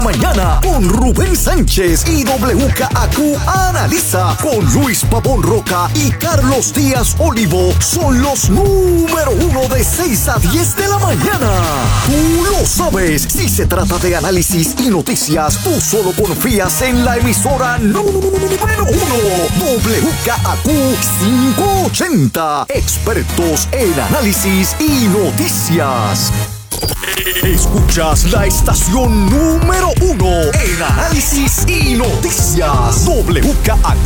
mañana con Rubén Sánchez y WKAQ Analiza con Luis Pavón Roca y Carlos Díaz Olivo. Son los número 1 de 6 a 10 de la mañana. Tú lo sabes, si se trata de análisis y noticias, tú solo confías en la emisora número 1, WKAQ 580. Expertos en análisis y noticias. Escuchas la estación número 1 en análisis y noticias. WKAQ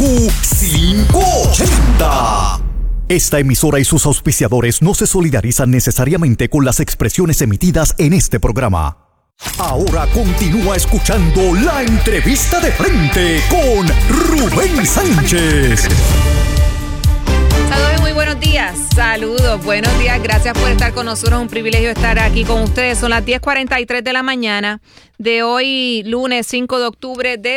580. Esta emisora y sus auspiciadores no se solidarizan necesariamente con las expresiones emitidas en este programa. Ahora continúa escuchando la entrevista de frente con Rubén Sánchez. Saludos y muy buenos días. Saludos, buenos días. Gracias por estar con nosotros. Un privilegio estar aquí con ustedes. Son las 10:43 de la mañana de hoy, lunes 5 de octubre de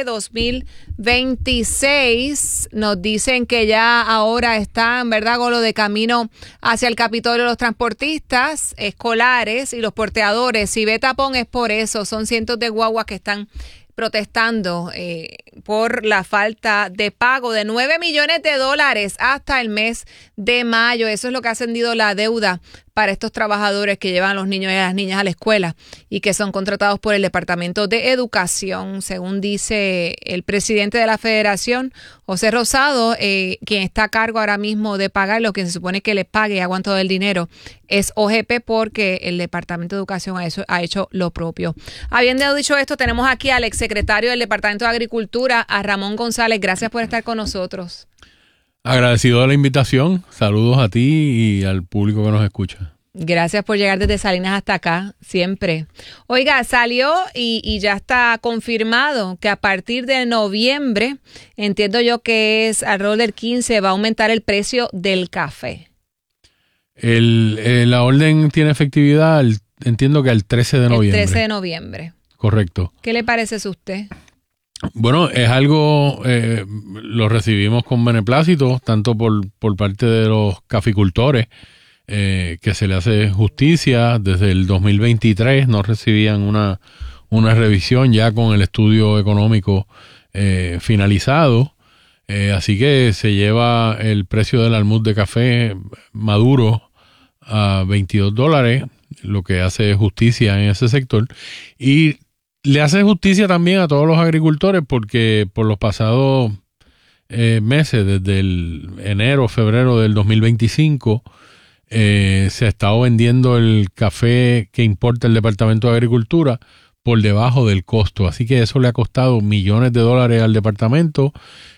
2026. Nos dicen que ya ahora están, ¿verdad?, con lo de camino hacia el Capitolio los transportistas escolares y los porteadores. Si ve tapón es por eso. Son cientos de guaguas que están protestando por la falta de pago de $9 millones hasta el mes de mayo. Eso es lo que ha ascendido la deuda para estos trabajadores que llevan a los niños y a las niñas a la escuela y que son contratados por el Departamento de Educación, según dice el presidente de la Federación, José Rosado, quien está a cargo ahora mismo de pagar lo que se supone que les pague y aguanta todo el dinero es OGP, porque el Departamento de Educación ha hecho lo propio. Habiendo dicho esto, tenemos aquí al exsecretario del Departamento de Agricultura, a Ramón González. Gracias por estar con nosotros. Agradecido de la invitación. Saludos a ti y al público que nos escucha. Gracias por llegar desde Salinas hasta acá, siempre. Oiga, salió y ya está confirmado que a partir de noviembre, entiendo yo que es alrededor del 15, va a aumentar el precio del café. La orden tiene efectividad, entiendo que el 13 de noviembre. El 13 de noviembre. Correcto. ¿Qué le parece a usted? Bueno, es algo, lo recibimos con beneplácito, tanto por parte de los caficultores, que se le hace justicia. Desde el 2023 no recibían una revisión ya con el estudio económico finalizado. Así que se lleva el precio del almud de café maduro a $22, lo que hace justicia en ese sector. Y le hace justicia también a todos los agricultores, porque por los pasados meses, desde el enero, febrero del 2025, se ha estado vendiendo el café que importa el Departamento de Agricultura por debajo del costo. Así que eso le ha costado millones de dólares al departamento,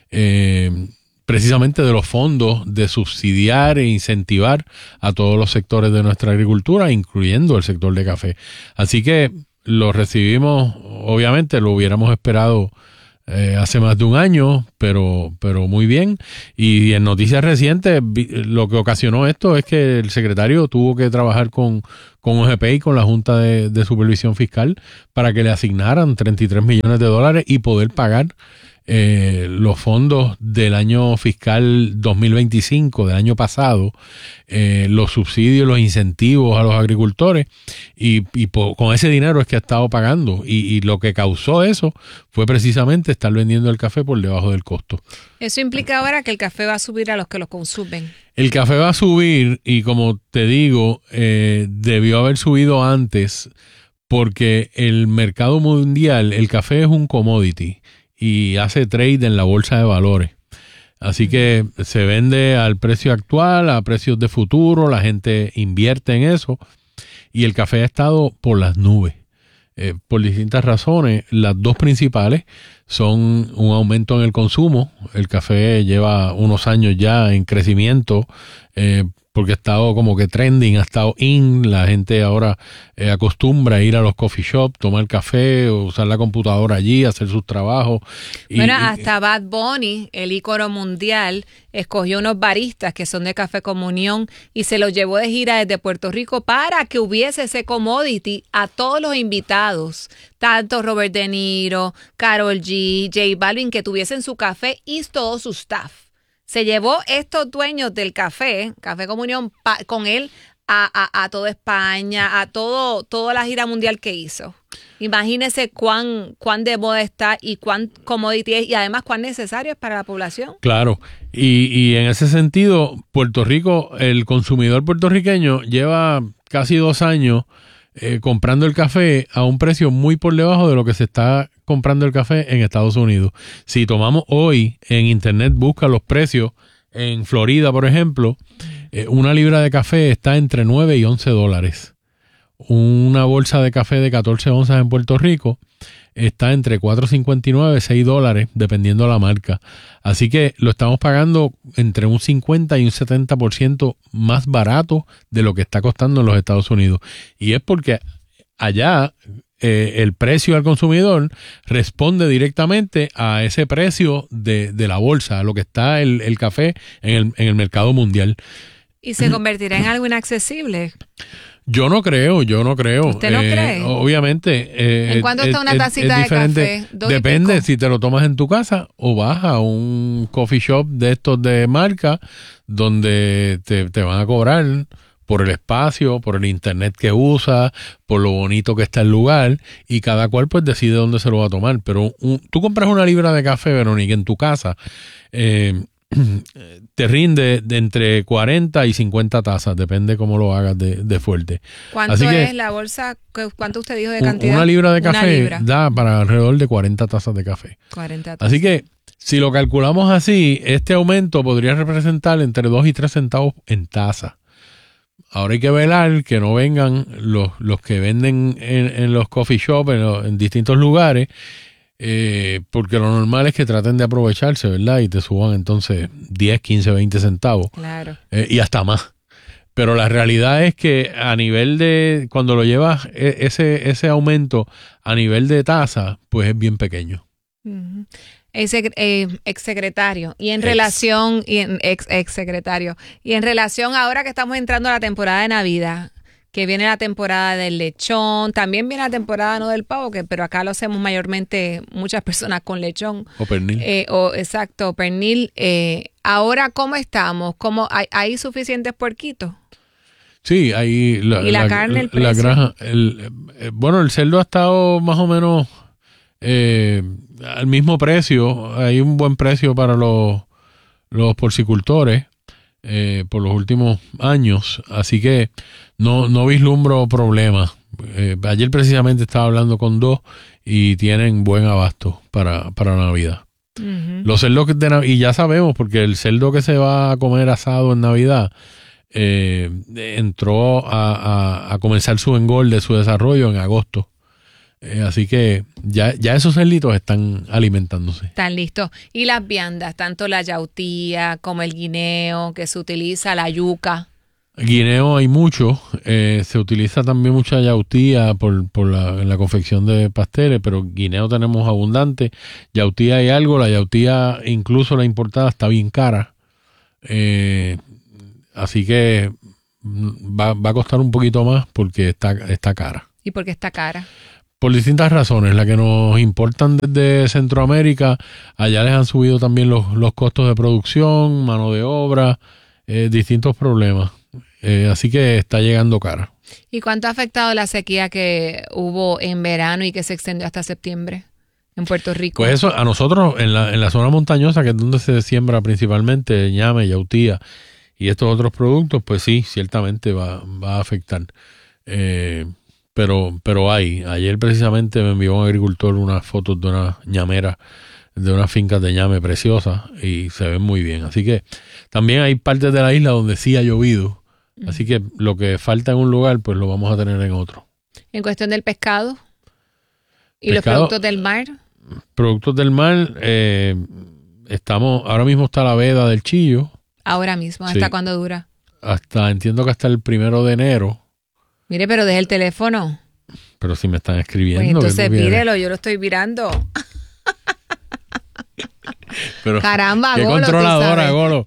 precisamente de los fondos de subsidiar e incentivar a todos los sectores de nuestra agricultura, incluyendo el sector de café. Así que lo recibimos, obviamente lo hubiéramos esperado hace más de un año, pero muy bien. Y en noticias recientes, lo que ocasionó esto es que el secretario tuvo que trabajar con OGP y con la Junta de Supervisión Fiscal para que le asignaran $33 millones y poder pagar los fondos del año fiscal 2025, del año pasado, los subsidios, los incentivos a los agricultores, y con ese dinero es que ha estado pagando, y lo que causó eso fue precisamente estar vendiendo el café por debajo del costo. Eso implica ahora que el café va a subir a los que lo consumen. El café va a subir, y como te digo, debió haber subido antes, porque el mercado mundial, el café es un commodity y hace trade en la bolsa de valores. Así que se vende al precio actual, a precios de futuro, la gente invierte en eso, y el café ha estado por las nubes, por distintas razones. Las dos principales son un aumento en el consumo. El café lleva unos años ya en crecimiento, porque ha estado como que trending, ha estado in. La gente ahora acostumbra a ir a los coffee shops, tomar café, o usar la computadora allí, hacer sus trabajos. Bueno, hasta Bad Bunny, el ícono mundial, escogió unos baristas que son de Café Comunión y se los llevó de gira desde Puerto Rico para que hubiese ese commodity a todos los invitados, tanto Robert De Niro, Karol G, J Balvin, que tuviesen su café y todo su staff. Se llevó estos dueños del café, Café Comunión, con él a toda España, a toda la gira mundial que hizo. Imagínese cuán de moda está y cuán commodity es y además cuán necesario es para la población. Claro, y en ese sentido, Puerto Rico, el consumidor puertorriqueño lleva casi 2 años comprando el café a un precio muy por debajo de lo que se está comprando el café en Estados Unidos. Si tomamos hoy en internet, busca los precios en Florida, por ejemplo, una libra de café está entre 9 y 11 dólares. Una bolsa de café de 14 onzas en Puerto Rico está entre 4.59 y 6 dólares, dependiendo de la marca. Así que lo estamos pagando entre un 50 y un 70% más barato de lo que está costando en los Estados Unidos. Y es porque allá el precio al consumidor responde directamente a ese precio de la bolsa, a lo que está el café en el mercado mundial. ¿Y se convertirá en algo inaccesible? Yo no creo. ¿Usted no cree? Obviamente. ¿En cuánto está una tacita de café? Depende si te lo tomas en tu casa o vas a un coffee shop de estos de marca donde te van a cobrar por el espacio, por el internet que usa, por lo bonito que está el lugar, y cada cual pues decide dónde se lo va a tomar. Pero tú compras una libra de café, Verónica, en tu casa, te rinde de entre 40 y 50 tazas, depende cómo lo hagas de fuerte. ¿Cuánto es la bolsa? ¿Cuánto usted dijo de cantidad? Una libra de café da para alrededor de 40 tazas de café. 40 tazas. Así que si lo calculamos así, este aumento podría representar entre 2 y 3 centavos en taza. Ahora hay que velar que no vengan los que venden en los coffee shops, en distintos lugares, porque lo normal es que traten de aprovecharse, ¿verdad? Y te suban entonces 10, 15, 20 centavos. Claro. Y hasta más. Pero la realidad es que a nivel de, cuando lo llevas, ese aumento a nivel de tasa, pues es bien pequeño. Uh-huh. Exsecretario, y en relación, exsecretario, y en relación ahora que estamos entrando a la temporada de Navidad, que viene la temporada del lechón, también viene la temporada no del pavo, pero acá lo hacemos mayormente muchas personas con lechón. O pernil. Exacto, pernil. Ahora, ¿cómo estamos? ¿Hay suficientes puerquitos? Sí, ahí ¿Y la carne, el precio? La granja, bueno, el cerdo ha estado más o menos al mismo precio. Hay un buen precio para los porcicultores por los últimos años, así que no vislumbro problemas. Ayer precisamente estaba hablando con 2 y tienen buen abasto para Navidad. Uh-huh. Los cerdos y ya sabemos, porque el cerdo que se va a comer asado en Navidad entró a comenzar su engorde, su desarrollo en agosto. Así que ya esos cerditos están alimentándose. Están listos. Y las viandas, tanto la yautía como el guineo que se utiliza, la yuca. Guineo hay mucho. Se utiliza también mucha yautía en la confección de pasteles, pero guineo tenemos abundante. Yautía hay algo. La yautía, incluso la importada, está bien cara. Así que va a costar un poquito más porque está cara. ¿Y por qué está cara? Por distintas razones. La que nos importan desde Centroamérica, allá les han subido también los costos de producción, mano de obra, distintos problemas. Así que está llegando cara. ¿Y cuánto ha afectado la sequía que hubo en verano y que se extendió hasta septiembre en Puerto Rico? Pues eso, a nosotros en la zona montañosa, que es donde se siembra principalmente ñame, yautía y estos otros productos, pues sí, ciertamente va a afectar. Pero ayer precisamente me envió un agricultor unas fotos de una ñamera, de unas fincas de ñame preciosas, y se ven muy bien. Así que también hay partes de la isla donde sí ha llovido. Así que lo que falta en un lugar, pues lo vamos a tener en otro. En cuestión del pescado y los productos del mar. Productos del mar, ahora mismo está la veda del chillo. Ahora mismo, ¿hasta sí. cuándo dura? Entiendo que hasta el 1 de enero. Mire, pero deje el teléfono. Pero si me están escribiendo. Pues entonces mírelo, yo lo estoy mirando. Pero, caramba, qué Golo, controladora, Golo.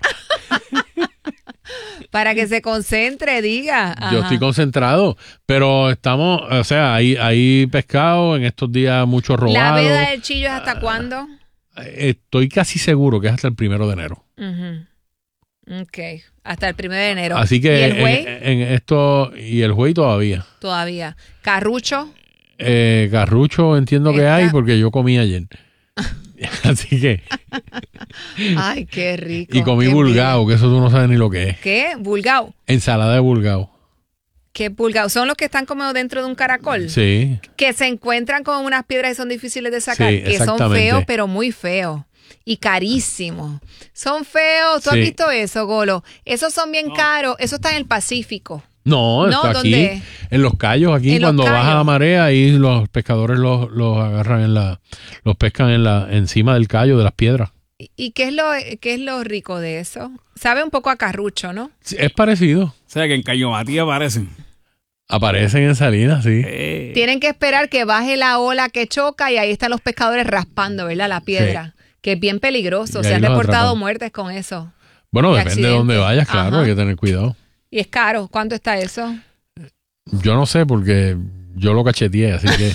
Para que se concentre, diga. Ajá. Yo estoy concentrado, pero estamos, o sea, hay pescado en estos días, mucho robado. ¿La veda del chillo es hasta cuándo? Estoy casi seguro que es hasta el 1 de enero. Uh-huh. Ok, hasta el 1 de enero. Así que ¿Y el güey? en esto, y el güey todavía. Todavía. ¿Carrucho? Garrucho entiendo que hay porque yo comí ayer. Así que. Ay, qué rico. Y comí bulgao, que eso tú no sabes ni lo que es. ¿Qué? ¿Bulgao? Ensalada de bulgao. ¿Qué bulgao? ¿Son los que están como dentro de un caracol? Sí. Que se encuentran con unas piedras y son difíciles de sacar. Sí, que son exactamente. feos, pero muy feos. Y carísimos. Son feos. ¿Tú has visto eso, Golo? Esos son bien caros. Eso está en el Pacífico. No, está aquí, ¿dónde? en Los Cayos, aquí En cuando Los baja Cayos. la marea, ahí los pescadores los agarran los pescan encima del callo de las piedras. ¿Y qué es lo rico de eso? Sabe un poco a carrucho, ¿no? Sí, es parecido. O sea, que en Cayo Matías aparecen. Aparecen en Salinas, sí. Tienen que esperar que baje la ola que choca y ahí están los pescadores raspando, ¿verdad? La piedra, que es bien peligroso. Y Se ahí han los reportado atrapan. muertes con eso. Bueno, Y depende de dónde accidentes. vayas, claro, Ajá. hay que tener cuidado. Y es caro. ¿Cuánto está eso? Yo no sé porque yo lo cacheteé, así que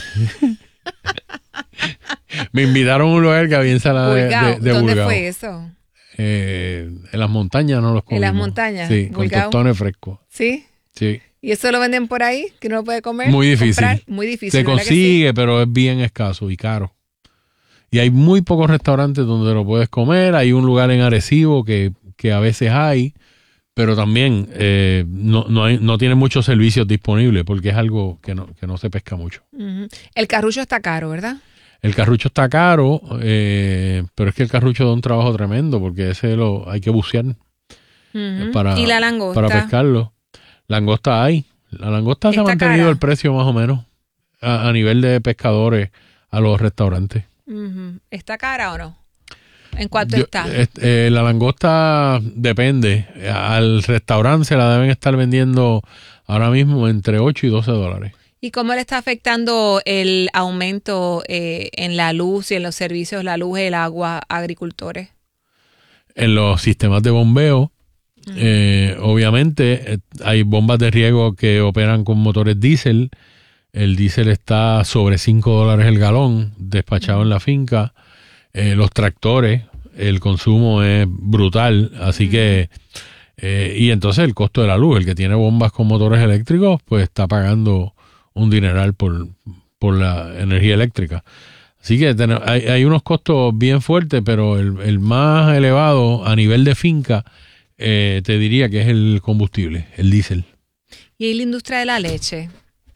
me invitaron a un lugar que había ensalada Bulgao. de ¿Dónde bulgao. fue eso? En las montañas no los comimos. ¿En las montañas? Sí, con Bulgao. tostones frescos. ¿Sí? Sí. ¿Y eso lo venden por ahí? ¿Que no lo puede comer? Muy difícil. ¿Comprar? Muy difícil. Se ¿verdad que consigue, pero es bien escaso y caro. Y hay muy pocos restaurantes donde lo puedes comer. Hay un lugar en Arecibo que a veces hay, pero también no tiene muchos servicios disponibles porque es algo que no se pesca mucho. sí? Ujú. El carrucho está caro, ¿verdad? El carrucho está caro, pero es que el carrucho da un trabajo tremendo porque hay que bucear Ujú. para, ¿Y la langosta? para pescarlo. Langosta hay. La langosta se ha ¿Está mantenido cara? el precio más o menos a nivel de pescadores a los restaurantes. Ujú. ¿Está cara o no? ¿En cuánto Yo- está? La langosta depende. Al restaurante se la deben estar vendiendo ahora mismo entre 8 y 12 dólares. ¿Y cómo le está afectando el aumento en la luz y en los servicios, la luz y el agua a agricultores? En los sistemas de bombeo, obviamente, hay bombas de riego que operan con motores diésel. El diésel está sobre 5 dólares el galón despachado en la finca. Los tractores, el consumo es brutal, así que y entonces el costo de la luz, el que tiene bombas con motores eléctricos, pues está pagando un dineral por la energía eléctrica. Así que hay unos costos bien fuertes, pero el más elevado a nivel de finca te diría que es el combustible, el diésel. ¿Y la industria de la leche?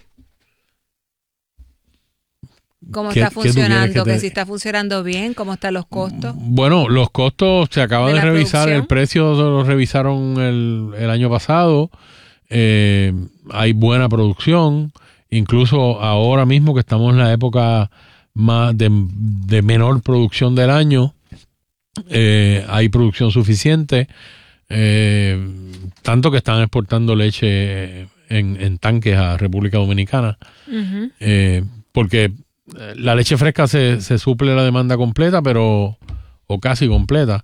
¿Cómo ¿Qué- está qué tú quieres funcionando? que te- ¿Que si está funcionando bien? ¿Cómo están los costos? Bueno, los costos se acaba ¿De de la revisar, producción? el precio lo revisaron el año pasado. Hay buena producción, incluso ahora mismo que estamos en la época más de menor producción del año, hay producción suficiente, tanto que están exportando leche en tanques a República Dominicana, Ujú. porque la leche fresca se suple la demanda completa, pero o casi completa.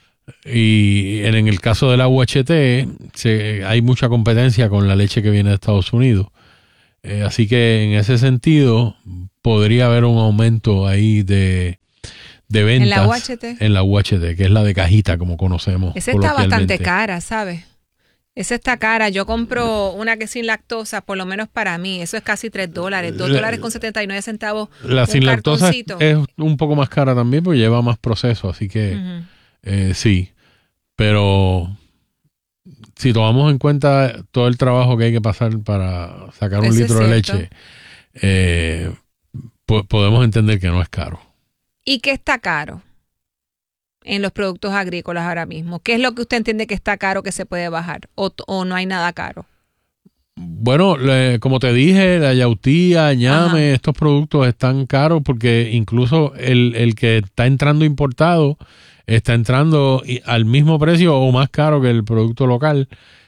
Y en el caso de la UHT hay mucha competencia con la leche que viene de Estados Unidos. Así que en ese sentido podría haber un aumento ahí de ventas. ¿En la UHT? En la UHT, que es la de cajita, como conocemos. Esa está bastante coloquialmente. cara, ¿sabes? Esa está cara. Yo compro una que es sin lactosa, por lo menos para mí. Eso es casi $3. $2 con 79 centavos. La un sin lactosa cartoncito. es un poco más cara también porque lleva más proceso, así que Ujú. sí. Pero si tomamos en cuenta todo el trabajo que hay que pasar para sacar un Eso es litro de cierto. leche, podemos entender que no es caro. ¿Y qué está caro en los productos agrícolas ahora mismo? ¿Qué es lo que usted entiende que está caro que se puede bajar? ¿O no hay nada caro? Bueno, como te dije, la yautía, ñame, Ajá. estos productos están caros porque incluso el que está entrando importado está entrando al mismo precio o más caro que el producto local.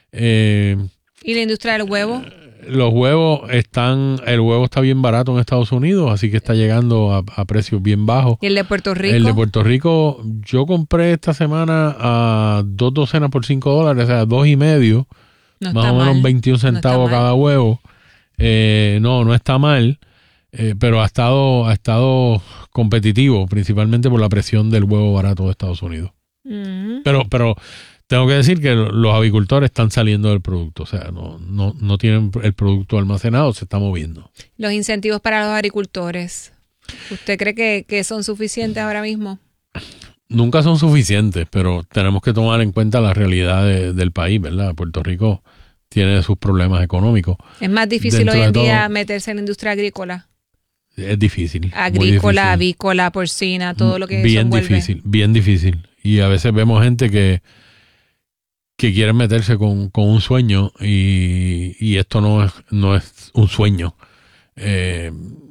¿Y la industria del huevo? Los huevos el huevo está bien barato en Estados Unidos, así que está llegando a precios bien bajos. ¿Y el de Puerto Rico? El de Puerto Rico, yo compré esta semana a 2 docenas por $5, o sea, 2.5, No más está o menos mal. 21 No está centavos mal. cada huevo. No está mal, pero ha estado competitivo, principalmente por la presión del huevo barato de Estados Unidos. Ujú. Pero tengo que decir que los avicultores están saliendo del producto, o sea, no tienen el producto almacenado, se está moviendo. Los incentivos para los agricultores, ¿usted cree que son suficientes ahora mismo? Nunca son suficientes, pero tenemos que tomar en cuenta la realidad del país, ¿verdad? Puerto Rico tiene sus problemas económicos. ¿Es más difícil hoy en día meterse en la industria agrícola? Es difícil. Agrícola, avícola, porcina, todo lo que eso envuelve. Bien difícil. Y a veces vemos gente que quieren meterse con un sueño y esto no es un sueño. Es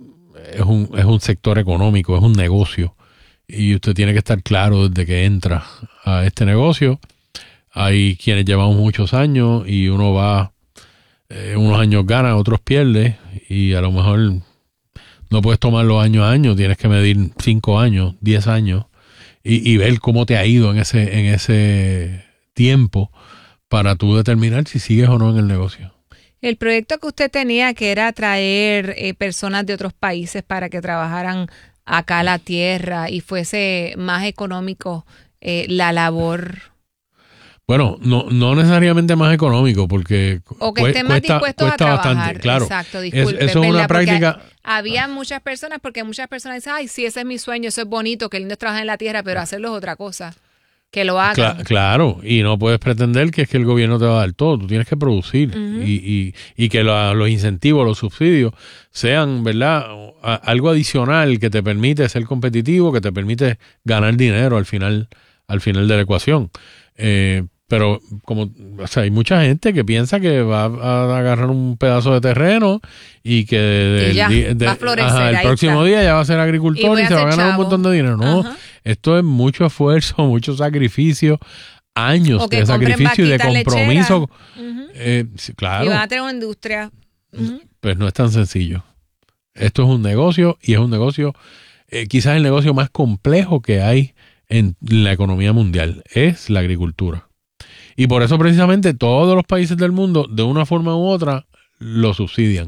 un sector económico, es un negocio. Y usted tiene que estar claro desde que entra a este negocio. Hay quienes llevamos muchos años y uno va, unos años gana, otros pierde, y a lo mejor no puedes tomarlo año a año, tienes que medir 5 años, 10 años y ver cómo te ha ido en ese tiempo para tú determinar si sigues o no en el negocio. El proyecto que usted tenía, que era traer personas de otros países para que trabajaran acá la tierra y fuese más económico la labor. Bueno, no necesariamente más económico, porque o que estén más dispuestos a trabajar. Bastante, claro. Exacto, disculpe. Eso es una práctica. Había muchas personas, porque muchas personas dicen, ay, sí, ese es mi sueño, eso es bonito, que lindo es trabajar en la tierra, pero hacerlo es otra cosa. Que lo hagan. Claro, y no puedes pretender que es que el gobierno te va a dar todo, tú tienes que producir y que los incentivos, los subsidios sean, ¿verdad? Algo adicional que te permite ser competitivo, que te permite ganar dinero al final de la ecuación. Pero hay mucha gente que piensa que va a agarrar un pedazo de terreno y que va a florecer, el próximo día ya va a ser agricultor y se va a ganar un montón de dinero. No, esto es mucho esfuerzo, mucho sacrificio, años de sacrificio y de compromiso. Claro. Y van a tener una industria. Pues no es tan sencillo. Esto es un negocio y es un negocio, quizás el negocio más complejo que hay en la economía mundial, es la agricultura. Y por eso precisamente todos los países del mundo, de una forma u otra, lo subsidian.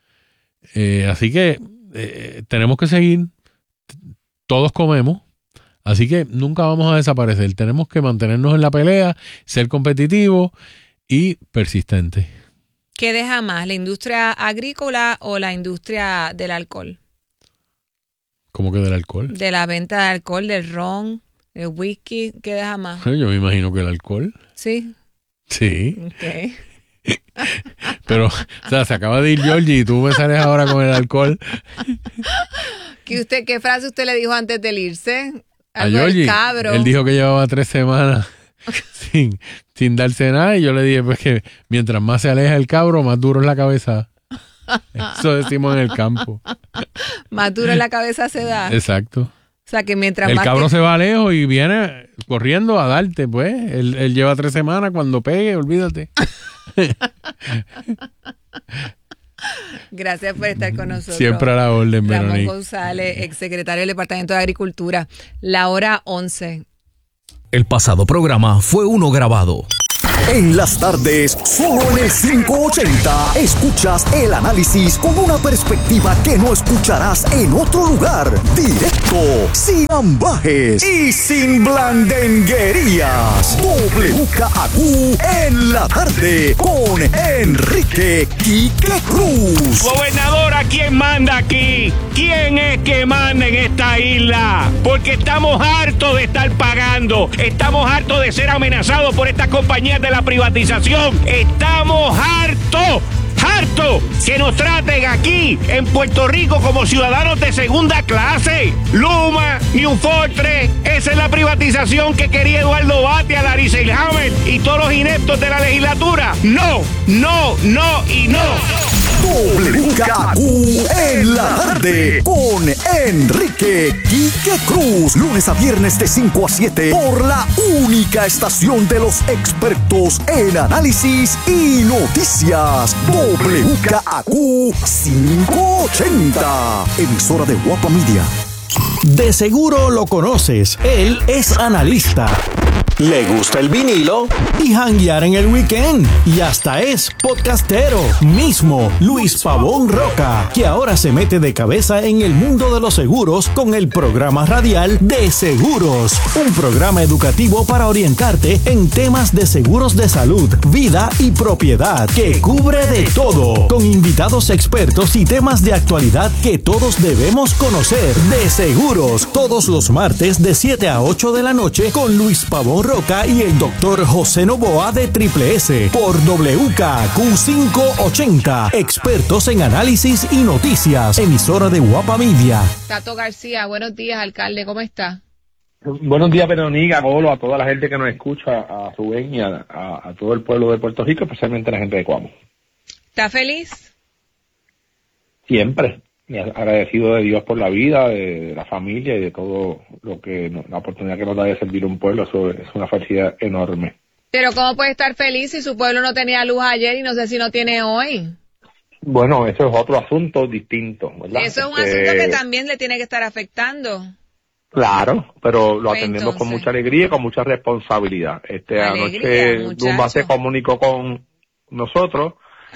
Así que tenemos que seguir, todos comemos, así que nunca vamos a desaparecer. Tenemos que mantenernos en la pelea, ser competitivos y persistentes. ¿Qué deja más, la industria agrícola o la industria del alcohol? ¿Cómo que del alcohol? De la venta de alcohol, del ron, del whisky, ¿qué deja más? Yo me imagino que el alcohol. ¿Sí? Sí. Okay. Pero, o sea, se acaba de ir Georgie y tú me sales ahora con el alcohol. ¿Qué frase usted le dijo antes de irse? A Georgie, él dijo que llevaba 3 semanas sin darse nada y yo le dije pues que mientras más se aleja el cabro, más duro es la cabeza. Eso decimos en el campo. Más duro en la cabeza se da. Exacto. O sea, que mientras el más... cabro se va lejos y viene corriendo a darte, pues. Él lleva 3 semanas, cuando pegue, olvídate. Gracias por estar con nosotros. Siempre a la orden, Ramón Verónica González, exsecretario del Departamento de Agricultura. La hora 11. El pasado programa fue uno grabado. En las tardes, solo en el 580, escuchas el análisis con una perspectiva que no escucharás en otro lugar. Directo, sin ambajes y sin blandenguerías. WKAQ en la tarde con Enrique Quique Cruz. Gobernadora, ¿quién manda aquí? ¿Quién es que manda en esta isla? Porque estamos hartos de estar pagando. Estamos hartos de ser amenazados por estas compañías de la privatización. Estamos hartos que nos traten aquí en Puerto Rico como ciudadanos de segunda clase. Luma, New Fortress, esa es la privatización que quería Eduardo Batia, Larry Selhammer y todos los ineptos de la legislatura. No y no. WKAQ en la tarde con Enrique Quique Cruz. Lunes a viernes de 5 a 7 por la única estación de los expertos en análisis y noticias. WKAQ 580, emisora de Guapa Media. De seguro lo conoces, él es analista le gusta el vinilo y janguear en el weekend. Y hasta es podcastero. Mismo Luis Pavón Roca, que ahora se mete de cabeza en el mundo de los seguros con el programa radial de Seguros. Un programa educativo para orientarte en temas de seguros de salud, vida y propiedad, que cubre de todo. Con invitados expertos y temas de actualidad que todos debemos conocer. De Seguros, todos los martes de 7 a 8 de la noche con Luis Pavón Roca y el doctor José Novoa de Triple S por WKQ 580. Expertos en análisis y noticias. Emisora de Guapa Media. Tato García, buenos días, alcalde, ¿cómo está? Buenos días, Verónica, Golo, a toda la gente que nos escucha, a Rubén y a todo el pueblo de Puerto Rico, especialmente a la gente de Cuamo. ¿Está feliz? Siempre. Y agradecido de Dios por la vida, de la familia y de todo lo que la oportunidad que nos da de servir a un pueblo. Eso es una felicidad enorme. Pero ¿cómo puede estar feliz si su pueblo no tenía luz ayer y no sé si no tiene hoy? Bueno, eso es otro asunto distinto, ¿verdad? Eso es un asunto que también le tiene que estar afectando. Claro, pero lo atendemos Entonces, con mucha alegría y con mucha responsabilidad. Anoche Dumba se comunicó con nosotros.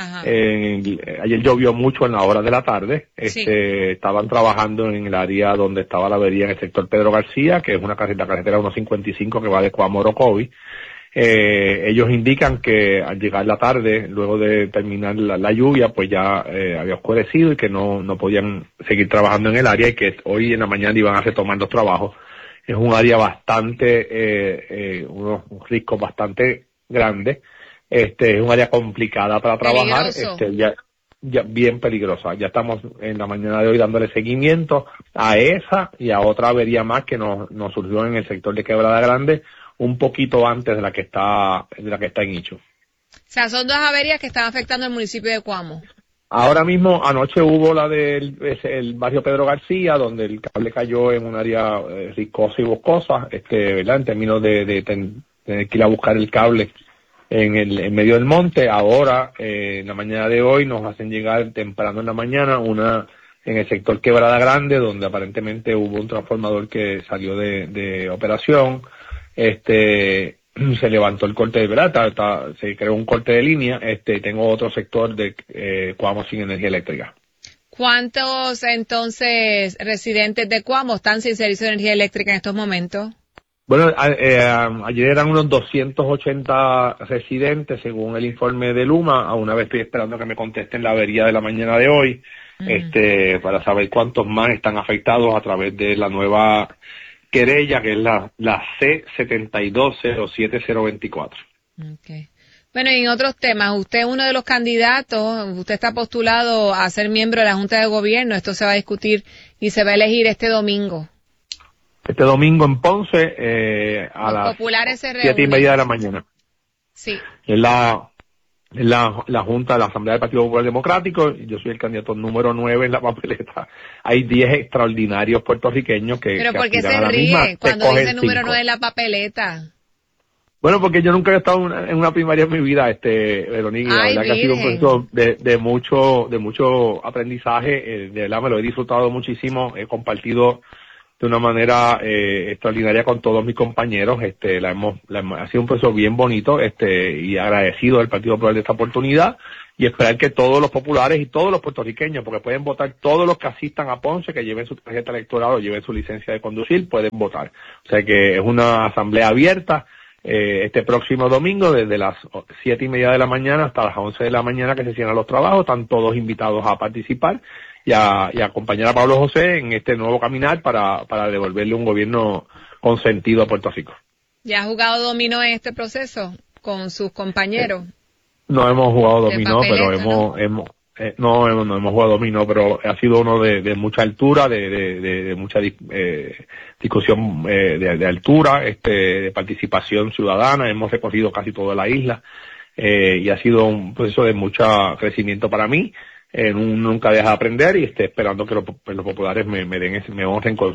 Ayer llovió mucho en la hora de la tarde. Sí. Estaban trabajando en el área donde estaba la avería en el sector Pedro García, que es la carretera 155 que va de Cuamo a Orocovis. Ellos indican que al llegar la tarde, luego de terminar la lluvia, pues ya había oscurecido y que no podían seguir trabajando en el área y que hoy en la mañana iban a retomar los trabajos. Es un área bastante, unos riscos bastante grandes. Es un área complicada para trabajar, ya bien peligrosa. Ya estamos en la mañana de hoy dándole seguimiento a esa y a otra avería más que nos surgió en el sector de Quebrada Grande, un poquito antes de la que está en Icho. O sea, son dos averías que están afectando al municipio de Cuamo. Ahora mismo, anoche hubo la del el barrio Pedro García, donde el cable cayó en un área riscosa y boscosa, ¿verdad? En términos de tener que ir a buscar el cable en medio del monte. Ahora, en la mañana de hoy, nos hacen llegar temprano en la mañana en el sector Quebrada Grande, donde aparentemente hubo un transformador que salió de operación. Se levantó el corte de verdad, se creó un corte de línea. Tengo otro sector de Cuamo sin energía eléctrica. ¿Cuántos entonces residentes de Cuamo están sin servicio de energía eléctrica en estos momentos? Bueno, ayer eran unos 280 residentes según el informe de Luma. Aún una vez estoy esperando que me contesten la avería de la mañana de hoy, para saber cuántos más están afectados a través de la nueva querella, que es la C-7207-024. Okay. Bueno, y en otros temas, usted es uno de los candidatos, usted está postulado a ser miembro de la Junta de Gobierno. Esto se va a discutir y se va a elegir este domingo. Este domingo en Ponce, a las 7:30 de la mañana. Sí. Es la Junta de la Asamblea del Partido Popular Democrático. Yo soy el candidato número 9 en la papeleta. Hay 10 extraordinarios puertorriqueños que ¿Pero por qué se misma, ríe cuando dice número 5. 9 en la papeleta? Bueno, porque yo nunca he estado en una primaria en mi vida, Verónica. La verdad que ha sido un proceso de mucho aprendizaje. De verdad me lo he disfrutado muchísimo. He compartido de una manera extraordinaria con todos mis compañeros. Ha sido un proceso bien bonito, y agradecido al Partido Popular de esta oportunidad, y esperar que todos los populares y todos los puertorriqueños, porque pueden votar todos los que asistan a Ponce, que lleven su tarjeta electoral o lleven su licencia de conducir, pueden votar. O sea que es una asamblea abierta. Este próximo domingo, desde las 7:30 de la mañana hasta las 11 de la mañana, que se cierran los trabajos, están todos invitados a participar y a acompañar a Pablo José en este nuevo caminar para devolverle un gobierno con sentido a Puerto Rico. ¿Ya ha jugado dominó en este proceso con sus compañeros? No hemos jugado dominó, papeleta, pero no hemos jugado dominó, pero ha sido uno de mucha altura, de mucha discusión de altura, de participación ciudadana. Hemos recorrido casi toda la isla, y ha sido un proceso de mucho crecimiento para mí. Nunca deja de aprender, y esperando que los populares me honren con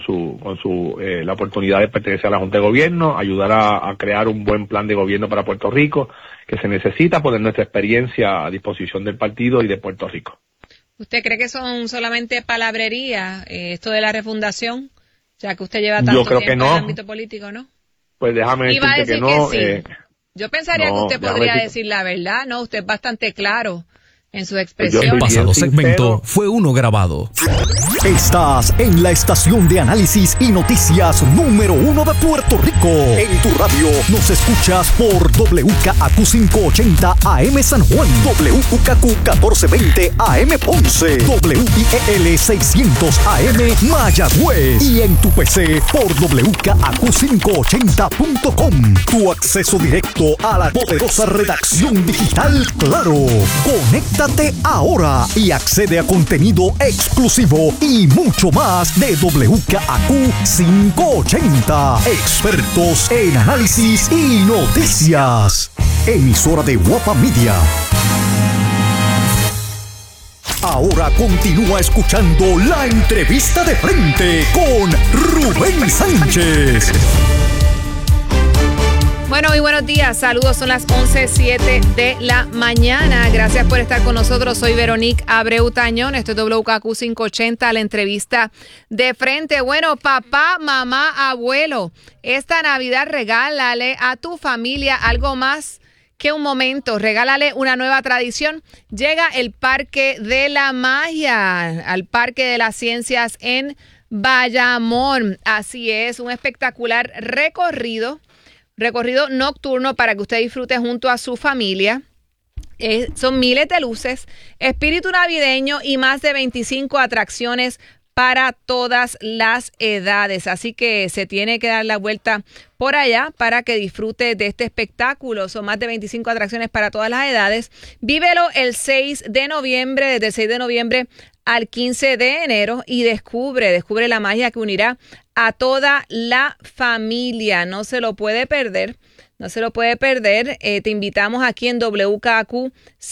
la oportunidad de pertenecer a la Junta de Gobierno, ayudar a crear un buen plan de gobierno para Puerto Rico, que se necesita, poner nuestra experiencia a disposición del partido y de Puerto Rico. ¿Usted cree que son solamente palabrería, esto de la refundación, ya que usted lleva tanto tiempo en el ámbito político, no? pues déjame decirte que no. Sí. Yo pensaría que usted podría decir la verdad, ¿no? Usted es bastante claro en sus expresiones. El pasado segmento fue uno grabado. Estás en la estación de análisis y noticias número 1 de Puerto Rico. En tu radio nos escuchas por WKAQ 580 AM San Juan, WKAQ 1420 AM Ponce, WIEL 600 AM Mayagüez y en tu PC por WKAQ580.com. Tu acceso directo a la poderosa redacción digital Claro. Conéctate ahora y accede a contenido exclusivo y mucho más de WKAQ 580. Expertos en análisis y noticias. Emisora de Guapa Media. Ahora continúa escuchando la entrevista de frente con Rubén Sánchez. Bueno, muy buenos días. Saludos, son las 11:07 de la mañana. Gracias por estar con nosotros. Soy Veronique Abreu Tañón. Esto es WKAQ 580, la entrevista de frente. Bueno, papá, mamá, abuelo, esta Navidad regálale a tu familia algo más que un momento. Regálale una nueva tradición. Llega el Parque de la Magia, al Parque de las Ciencias en Bayamón. Así es, un espectacular recorrido nocturno para que usted disfrute junto a su familia. Son miles de luces, espíritu navideño y más de 25 atracciones para todas las edades. Así que se tiene que dar la vuelta por allá para que disfrute de este espectáculo. Son más de 25 atracciones para todas las edades. Vívelo el 6 de noviembre, desde el 6 de noviembre al 15 de enero y descubre la magia que unirá a toda la familia. No se lo puede perder. Te invitamos aquí en WKAQ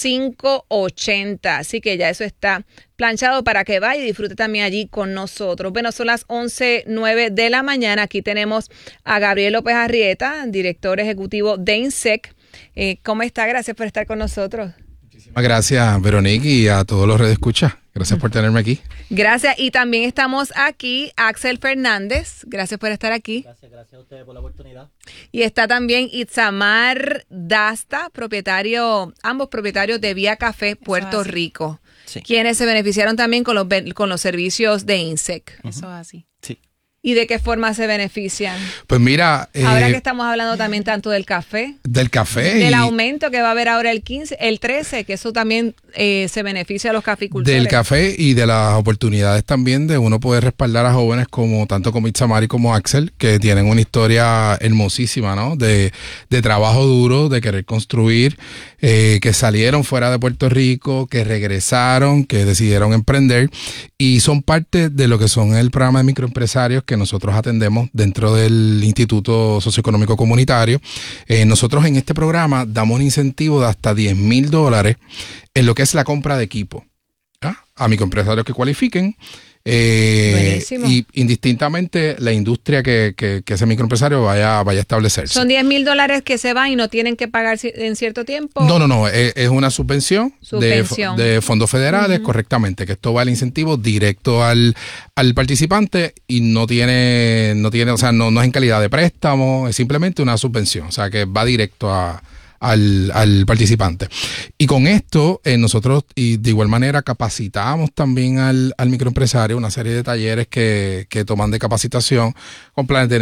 580. Así que ya eso está planchado para que vaya y disfrute también allí con nosotros. Bueno, son las 11:09 de la mañana. Aquí tenemos a Gabriel López Arrieta, director ejecutivo de INSEC. ¿Cómo está? Gracias por estar con nosotros. Muchísimas gracias, Veronique, y a todos los redescuchas. Gracias por tenerme aquí. Gracias. Y también estamos aquí, Axel Fernández. Gracias por estar aquí. Gracias a ustedes por la oportunidad. Y está también Itzamar Dasta, ambos propietarios de Vía Café Puerto Rico, sí, quienes se beneficiaron también con los servicios de INSEC. Eso es así. Sí. ¿Y de qué forma se benefician? Pues mira... ahora que estamos hablando también tanto del café. Del aumento que va a haber ahora el 13, que eso también se beneficia a los caficultores. Del café y de las oportunidades también de uno poder respaldar a jóvenes tanto como Itzamar y como Axel, que tienen una historia hermosísima, ¿no? De trabajo duro, de querer construir, que salieron fuera de Puerto Rico, que regresaron, que decidieron emprender y son parte de lo que son el programa de microempresarios que nosotros atendemos dentro del Instituto Socioeconómico Comunitario. Nosotros en este programa damos un incentivo de hasta $10,000 en lo que es la compra de equipo a microempresarios que cualifiquen. Y indistintamente la industria que ese microempresario vaya a establecerse. ¿Son $10,000 que se van y no tienen que pagar en cierto tiempo? No, es una subvención. De fondos federales, correctamente, que esto va al incentivo directo al participante y no tiene, o sea, no es en calidad de préstamo, es simplemente una subvención, o sea, que va directo al participante. Y con esto nosotros y de igual manera capacitamos también al microempresario, una serie de talleres que toman de capacitación con planes de